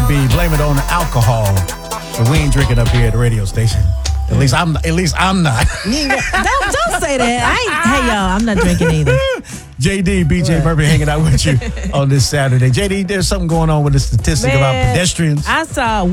B. Blame it on the alcohol. But we ain't drinking up here at the radio station. At least I'm not. Don't say that. Hey, y'all, I'm not drinking either. JD, BJ Murphy hanging out with you on this Saturday. JD, there's something going on with the statistic about pedestrians. I saw